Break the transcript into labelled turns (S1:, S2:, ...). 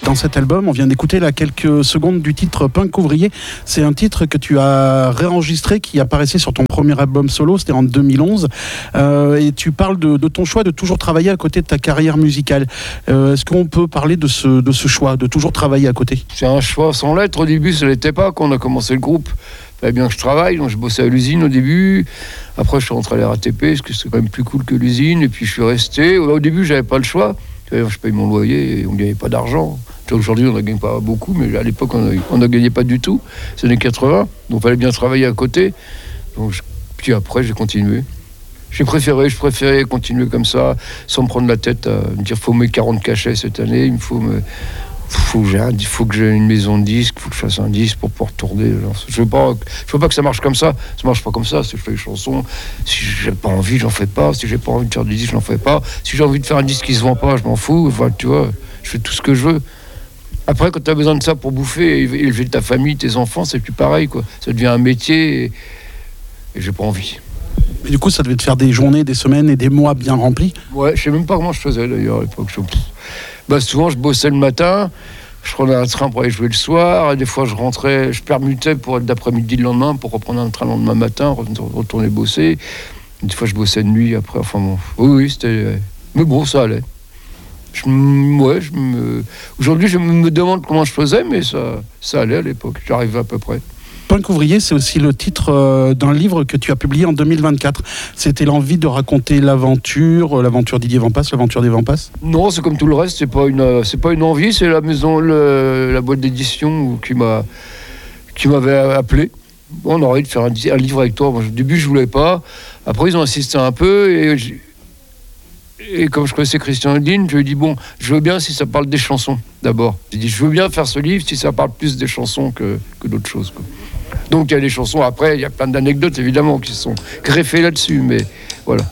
S1: dans cet album. On vient d'écouter là quelques secondes du titre Punk Ouvrier. C'est un titre que tu as réenregistré, qui apparaissait sur ton premier album solo, c'était en 2011. Et tu parles de ton choix de toujours travailler à côté de ta carrière musicale. Est-ce qu'on peut parler de ce choix, de toujours travailler à côté ?
S2: C'est un choix sans lettre. Au début, ça ne l'était pas quand on a commencé le groupe. Il fallait bien que je travaille, donc je bossais à l'usine au début. Après, je suis rentré à la RATP, parce que c'est quand même plus cool que l'usine. Et puis, je suis resté. Au début, j'avais pas le choix. Je paye mon loyer et on ne gagnait pas d'argent. Aujourd'hui, on ne gagne pas beaucoup, mais à l'époque, on ne gagnait pas du tout. C'est les années 80, donc il fallait bien travailler à côté. Puis après, j'ai continué. Je préférais continuer comme ça, sans me prendre la tête à me dire faut mettre 40 cachets cette année, il faut que j'ai une maison de disques, il faut que je fasse un disque pour pouvoir tourner. Je veux pas que ça marche comme ça. Ça marche pas comme ça. Si je fais des chansons, si j'ai pas envie, j'en fais pas. Si j'ai pas envie de faire des disques, j'en fais pas. Si j'ai envie de faire un disque qui se vend pas, je m'en fous. Enfin, tu vois, je fais tout ce que je veux. Après, quand tu as besoin de ça pour bouffer et élever ta famille, tes enfants, c'est plus pareil, quoi. Ça devient un métier et j'ai pas envie.
S1: Mais du coup, ça devait te faire des journées, des semaines et des mois bien remplis.
S2: Ouais, je sais même pas comment je faisais d'ailleurs à l'époque. Souvent, je bossais le matin, je prenais un train pour aller jouer le soir, et des fois, je rentrais, je permutais pour être d'après-midi le lendemain, pour reprendre un train le lendemain matin, retourner bosser. Des fois, je bossais de nuit après. Enfin bon, oui, c'était. Mais bon, ça allait. Aujourd'hui, je me demande comment je faisais, mais ça allait à l'époque. J'arrivais à peu près.
S1: Punk Ouvrier, c'est aussi le titre d'un livre que tu as publié en 2024. C'était l'envie de raconter l'aventure Didier Vampas, l'aventure des Vampas ?
S2: Non, c'est comme tout le reste, c'est pas une envie, c'est la maison, la boîte d'édition qui m'avait appelé. Bon, on aurait envie de faire un livre avec toi. Moi, au début, je voulais pas. Après, ils ont insisté un peu et comme je connaissais Christian Hedin, je lui ai dit bon, je veux bien si ça parle des chansons d'abord. J'ai dit je veux bien faire ce livre si ça parle plus des chansons que d'autres choses, quoi. Donc il y a les chansons, après il y a plein d'anecdotes évidemment qui sont greffées là-dessus, mais voilà.